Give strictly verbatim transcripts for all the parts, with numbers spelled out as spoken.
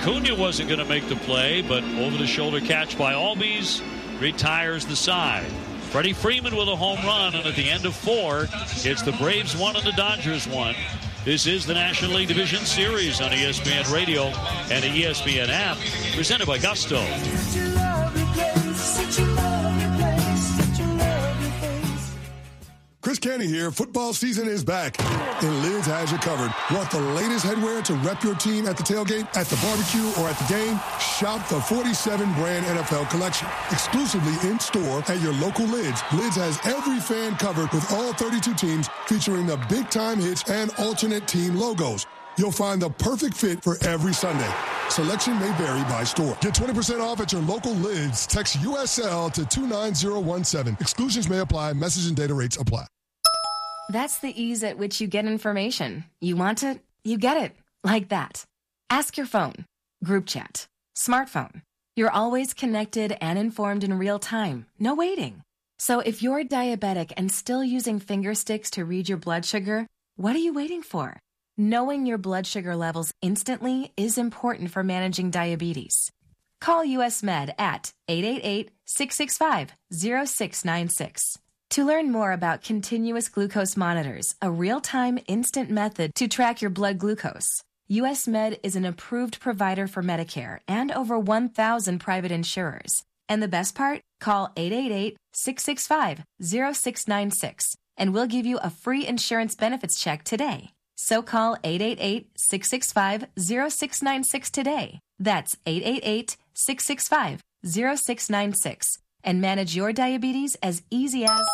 Acuna wasn't going to make the play, but over-the-shoulder catch by Albies retires the side. Freddie Freeman with a home run, and at the end of four, it's the Braves one and the Dodgers one. This is the National League Division Series on E S P N Radio and the E S P N app, presented by Gusto. Chris Canty here. Football season is back, and Lids has you covered. Want the latest headwear to rep your team at the tailgate, at the barbecue, or at the game? Shop the forty-seven brand N F L collection. Exclusively in-store at your local Lids. Lids has every fan covered with all thirty-two teams, featuring the big-time hits and alternate team logos. You'll find the perfect fit for every Sunday. Selection may vary by store. Get twenty percent off at your local Lids. Text U S L to two nine zero one seven. Exclusions may apply. Message and data rates apply. That's the ease at which you get information. You want it, you get it. Like that. Ask your phone. Group chat. Smartphone. You're always connected and informed in real time. No waiting. So if you're diabetic and still using finger sticks to read your blood sugar, what are you waiting for? Knowing your blood sugar levels instantly is important for managing diabetes. Call U S Med at eight eight eight, six six five, zero six nine six. To learn more about continuous glucose monitors, a real-time instant method to track your blood glucose, U S Med is an approved provider for Medicare and over one thousand private insurers. And the best part? Call eight eight eight, six six five, zero six nine six and we'll give you a free insurance benefits check today. So call eight eight eight, six six five, zero six nine six today. That's eight eight eight, six six five, zero six nine six. And manage your diabetes as easy as...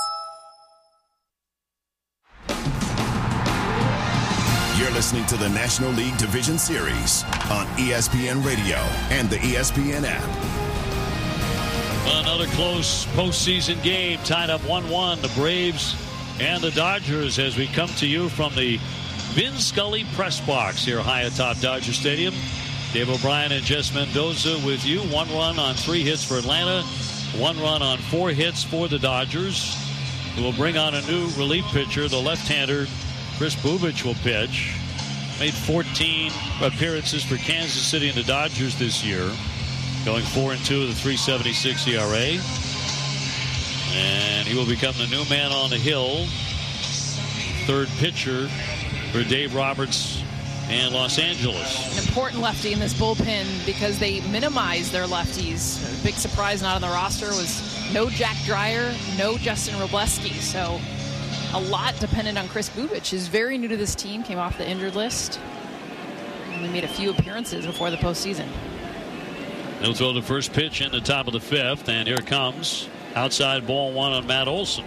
You're listening to the National League Division Series on E S P N Radio and the E S P N app. Another close postseason game, tied up one one. The Braves and the Dodgers as we come to you from the Vin Scully press box here high atop Dodger Stadium. Dave O'Brien and Jess Mendoza with you. One run on three hits for Atlanta. One run on four hits for the Dodgers, who will bring on a new relief pitcher. The left-hander, Chris Bubic, will pitch. Made fourteen appearances for Kansas City and the Dodgers this year, going four and two with a three seventy-six E R A. And he will become the new man on the hill. Third pitcher for Dave Roberts and Los Angeles. An important lefty in this bullpen because they minimize their lefties. A big surprise not on the roster was no Jack Dreyer, no Justin Robleski. So a lot dependent on Chris Bubic. He's very new to this team, came off the injured list. Only made a few appearances before the postseason. He'll throw the first pitch in the top of the fifth, and here it comes. Outside ball one on Matt Olson.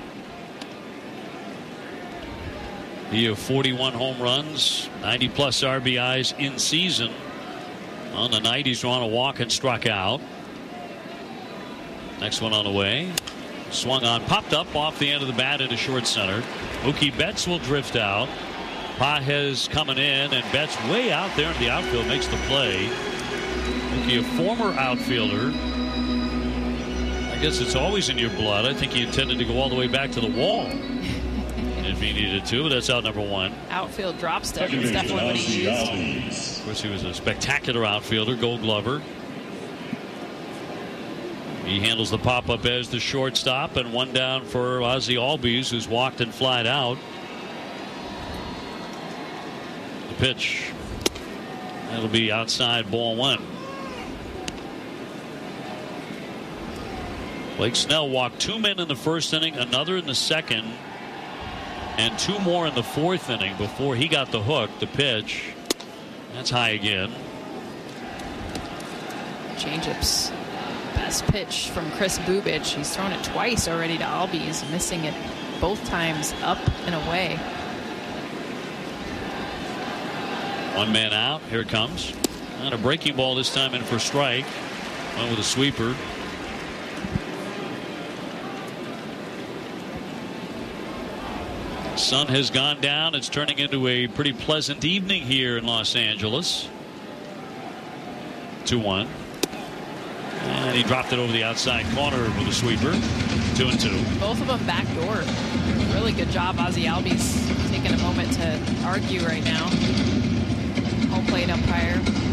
He had forty-one home runs, ninety plus R B Is in season. On the night, he's drawn a walk and struck out. Next one on the way. Swung on, popped up off the end of the bat into short center. Mookie Betts will drift out. Pages coming in, and Betts way out there in the outfield makes the play. Mookie, a former outfielder. I guess it's always in your blood. I think he intended to go all the way back to the wall if he needed to. That's out number one. Outfield drop step is definitely what he used. Of course, he was a spectacular outfielder, Gold Glover. He handles the pop-up as the shortstop, and one down for Ozzie Albies, who's walked and flied out. The pitch. That'll be outside ball one. Blake Snell walked two men in the first inning, another in the second, and two more in the fourth inning before he got the hook. The pitch. That's high again. Changeups. Best pitch from Chris Bubic. He's thrown it twice already to Albies, missing it both times up and away. One man out. Here it comes. And a breaking ball this time in for strike. Went with a sweeper. Sun has gone down. It's turning into a pretty pleasant evening here in Los Angeles. two one. And he dropped it over the outside corner with a sweeper. Two and two. Both of them backdoor. Really good job, Ozzie Albies taking a moment to argue right now. Home plate umpire